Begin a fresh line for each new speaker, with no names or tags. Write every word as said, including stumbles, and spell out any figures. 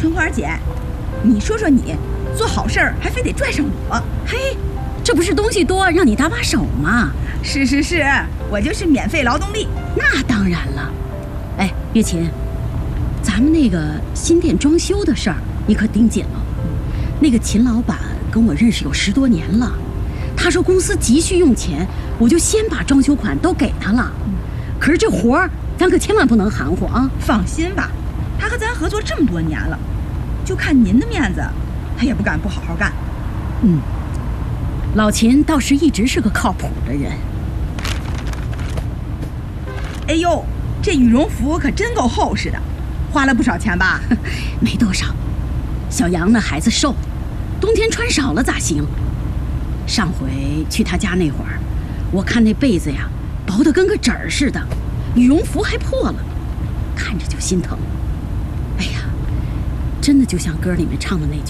春花姐，你说说你，做好事儿还非得拽上我？
嘿，这不是东西多让你搭把手吗？
是是是，我就是免费劳动力。
那当然了。哎，月琴，咱们那个新店装修的事儿，你可盯紧了。那个秦老板跟我认识有十多年了，他说公司急需用钱，我就先把装修款都给他了。可是这活儿，咱可千万不能含糊啊！
放心吧，他和咱合作这么多年了，就看您的面子，他也不敢不好好干。
嗯，老秦倒是一直是个靠谱的人。
哎呦，这羽绒服可真够厚实的，花了不少钱吧？
没多少。小杨那孩子瘦，冬天穿少了咋行？上回去他家那会儿，我看那被子呀，薄得跟个纸儿似的，羽绒服还破了，看着就心疼。哎呀，真的就像歌里面唱的那句。